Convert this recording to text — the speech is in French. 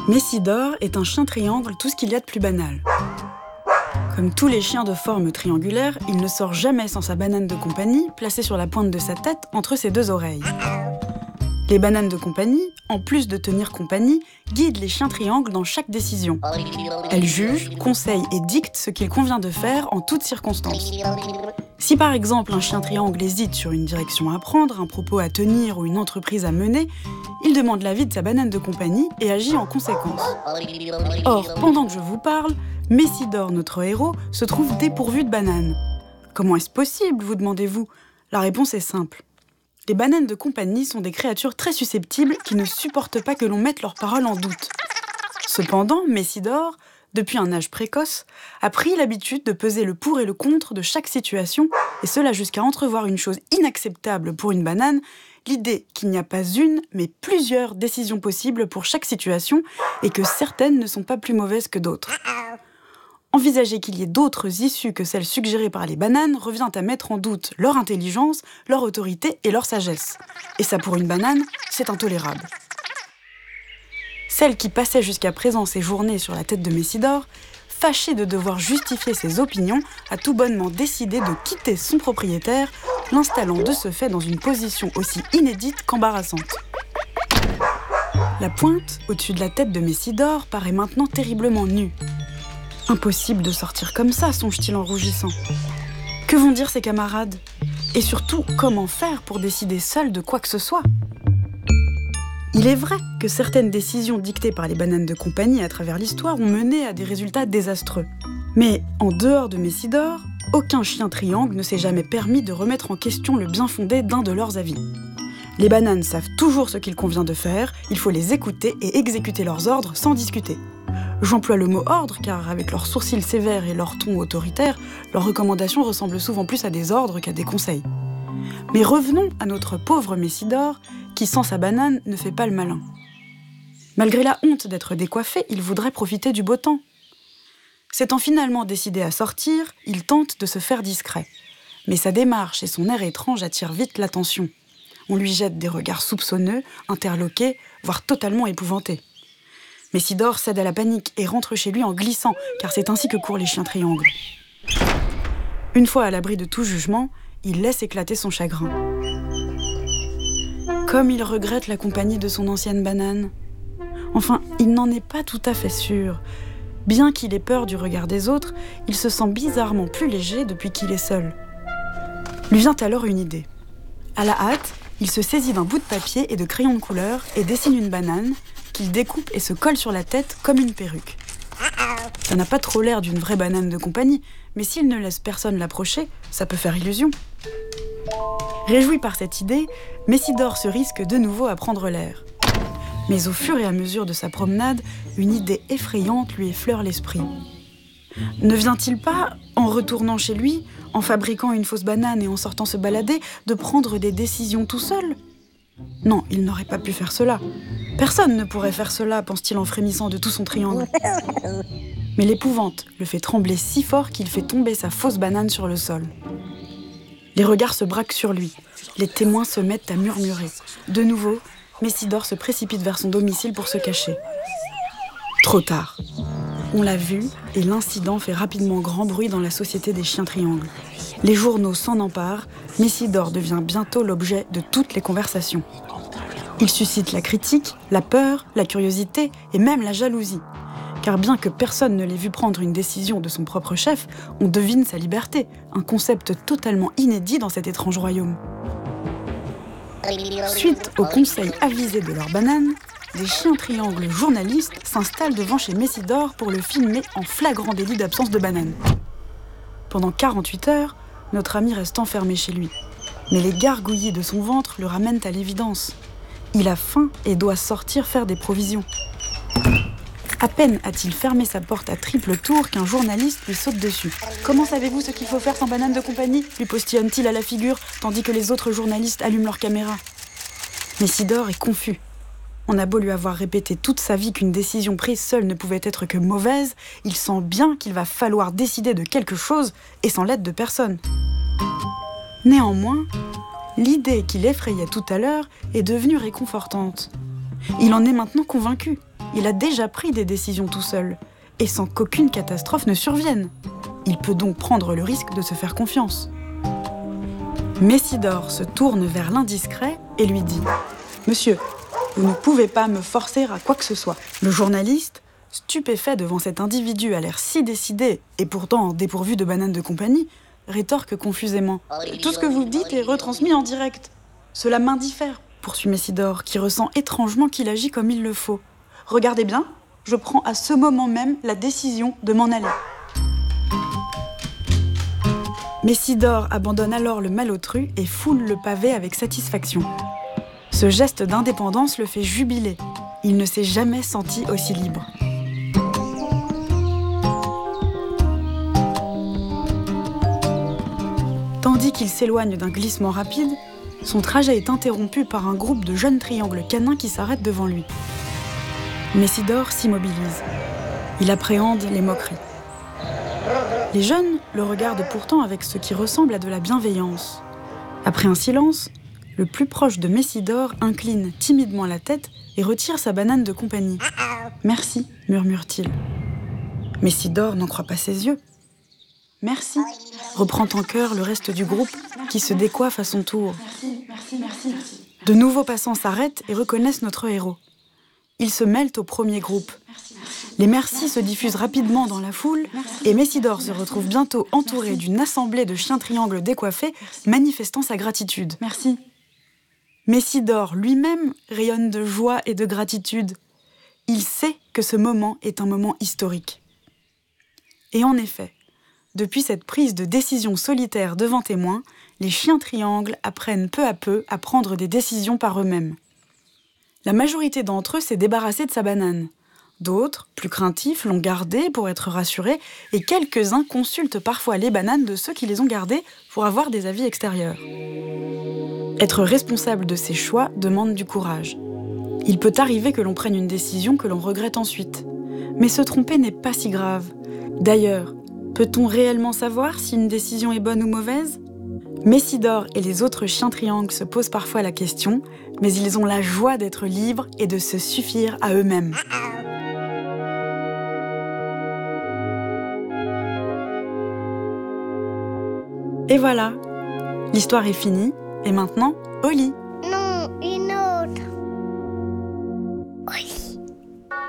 Messidor est un chien triangle, tout ce qu'il y a de plus banal. Comme tous les chiens de forme triangulaire, il ne sort jamais sans sa banane de compagnie, placée sur la pointe de sa tête, entre ses deux oreilles. Les bananes de compagnie, en plus de tenir compagnie, guident les chiens triangles dans chaque décision. Elles jugent, conseillent et dictent ce qu'il convient de faire en toutes circonstances. Si par exemple un chien triangle hésite sur une direction à prendre, un propos à tenir ou une entreprise à mener, il demande l'avis de sa banane de compagnie et agit en conséquence. Or, pendant que je vous parle, Messidor, notre héros, se trouve dépourvu de bananes. Comment est-ce possible, vous demandez-vous ? La réponse est simple. Les bananes de compagnie sont des créatures très susceptibles qui ne supportent pas que l'on mette leurs paroles en doute. Cependant, Messidor, depuis un âge précoce, a pris l'habitude de peser le pour et le contre de chaque situation, et cela jusqu'à entrevoir une chose inacceptable pour une banane, l'idée qu'il n'y a pas une, mais plusieurs décisions possibles pour chaque situation, et que certaines ne sont pas plus mauvaises que d'autres. Envisager qu'il y ait d'autres issues que celles suggérées par les bananes revient à mettre en doute leur intelligence, leur autorité et leur sagesse. Et ça, pour une banane, c'est intolérable. Celle qui passait jusqu'à présent ses journées sur la tête de Messidor, fâchée de devoir justifier ses opinions, a tout bonnement décidé de quitter son propriétaire, l'installant de ce fait dans une position aussi inédite qu'embarrassante. La pointe, au-dessus de la tête de Messidor, paraît maintenant terriblement nue. Impossible de sortir comme ça, songe-t-il en rougissant. Que vont dire ses camarades ? Et surtout, comment faire pour décider seul de quoi que ce soit ? Il est vrai que certaines décisions dictées par les bananes de compagnie à travers l'histoire ont mené à des résultats désastreux. Mais en dehors de Messidor, aucun chien triangle ne s'est jamais permis de remettre en question le bien fondé d'un de leurs avis. Les bananes savent toujours ce qu'il convient de faire, il faut les écouter et exécuter leurs ordres sans discuter. J'emploie le mot « ordre » car avec leurs sourcils sévères et leur ton autoritaire, leurs recommandations ressemblent souvent plus à des ordres qu'à des conseils. Mais revenons à notre pauvre Messidor, qui sans sa banane ne fait pas le malin. Malgré la honte d'être décoiffé, il voudrait profiter du beau temps. S'étant finalement décidé à sortir, il tente de se faire discret. Mais sa démarche et son air étrange attirent vite l'attention. On lui jette des regards soupçonneux, interloqués, voire totalement épouvantés. Messidor cède à la panique et rentre chez lui en glissant, car c'est ainsi que courent les chiens triangles. Une fois à l'abri de tout jugement, il laisse éclater son chagrin. Comme il regrette la compagnie de son ancienne banane. Enfin, il n'en est pas tout à fait sûr. Bien qu'il ait peur du regard des autres, il se sent bizarrement plus léger depuis qu'il est seul. Lui vient alors une idée. À la hâte, il se saisit d'un bout de papier et de crayon de couleur et dessine une banane qu'il découpe et se colle sur la tête comme une perruque. Ça n'a pas trop l'air d'une vraie banane de compagnie, mais s'il ne laisse personne l'approcher, ça peut faire illusion. Réjoui par cette idée, Messidor se risque de nouveau à prendre l'air. Mais au fur et à mesure de sa promenade, une idée effrayante lui effleure l'esprit. Ne vient-il pas, en retournant chez lui, en fabriquant une fausse banane et en sortant se balader, de prendre des décisions tout seul ? Non, il n'aurait pas pu faire cela. Personne ne pourrait faire cela, pense-t-il en frémissant de tout son triangle. Mais l'épouvante le fait trembler si fort qu'il fait tomber sa fausse banane sur le sol. Les regards se braquent sur lui. Les témoins se mettent à murmurer. De nouveau, Messidor se précipite vers son domicile pour se cacher. Trop tard. On l'a vu, et l'incident fait rapidement grand bruit dans la société des chiens triangles. Les journaux s'en emparent, Messidor devient bientôt l'objet de toutes les conversations. Il suscite la critique, la peur, la curiosité et même la jalousie. Car bien que personne ne l'ait vu prendre une décision de son propre chef, on devine sa liberté, un concept totalement inédit dans cet étrange royaume. Suite au conseil avisé de leur banane, des chiens triangles journalistes s'installent devant chez Messidor pour le filmer en flagrant délit d'absence de banane. Pendant 48 heures, notre ami reste enfermé chez lui. Mais les gargouillis de son ventre le ramènent à l'évidence. Il a faim et doit sortir faire des provisions. À peine a-t-il fermé sa porte à triple tour qu'un journaliste lui saute dessus. « Comment savez-vous ce qu'il faut faire sans banane de compagnie ?» lui postillonne-t-il à la figure, tandis que les autres journalistes allument leurs caméras. Messidor est confus. On a beau lui avoir répété toute sa vie qu'une décision prise seule ne pouvait être que mauvaise, il sent bien qu'il va falloir décider de quelque chose et sans l'aide de personne. Néanmoins, l'idée qui l'effrayait tout à l'heure est devenue réconfortante. Il en est maintenant convaincu. il a déjà pris des décisions tout seul, et sans qu'aucune catastrophe ne survienne. Il peut donc prendre le risque de se faire confiance. Messidor se tourne vers l'indiscret et lui dit « Monsieur, vous ne pouvez pas me forcer à quoi que ce soit. » Le journaliste, stupéfait devant cet individu à l'air si décidé et pourtant dépourvu de banane de compagnie, rétorque confusément « Tout ce que vous dites est retransmis en direct. Cela m'indiffère, poursuit Messidor, qui ressent étrangement qu'il agit comme il le faut. Regardez bien, je prends à ce moment même la décision de m'en aller. » Messidor abandonne alors le malotru et foule le pavé avec satisfaction. Ce geste d'indépendance le fait jubiler. Il ne s'est jamais senti aussi libre. Tandis qu'il s'éloigne d'un glissement rapide, son trajet est interrompu par un groupe de jeunes triangles canins qui s'arrêtent devant lui. Messidor s'immobilise. Il appréhende les moqueries. Les jeunes le regardent pourtant avec ce qui ressemble à de la bienveillance. Après un silence, le plus proche de Messidor incline timidement la tête et retire sa banane de compagnie. « Merci », murmure-t-il. Messidor n'en croit pas ses yeux. « Merci », reprend en chœur le reste du groupe qui se décoiffe à son tour. Merci. De nouveaux passants s'arrêtent et reconnaissent notre héros. Ils se mêlent au premier groupe. Les merci se diffusent rapidement dans la foule et Messidor se retrouve bientôt entouré d'une assemblée de chiens triangles décoiffés manifestant sa gratitude. Merci. Messidor lui-même rayonne de joie et de gratitude. Il sait que ce moment est un moment historique. Et en effet, depuis cette prise de décision solitaire devant témoins, les chiens triangles apprennent peu à peu à prendre des décisions par eux-mêmes. La majorité d'entre eux s'est débarrassée de sa banane. D'autres, plus craintifs, l'ont gardée pour être rassurés et quelques-uns consultent parfois les bananes de ceux qui les ont gardées pour avoir des avis extérieurs. Être responsable de ses choix demande du courage. Il peut arriver que l'on prenne une décision que l'on regrette ensuite. Mais se tromper n'est pas si grave. D'ailleurs, peut-on réellement savoir si une décision est bonne ou mauvaise ? Messidor et les autres chiens triangles se posent parfois la question, mais ils ont la joie d'être libres et de se suffire à eux-mêmes. Et voilà, l'histoire est finie, et maintenant, au lit.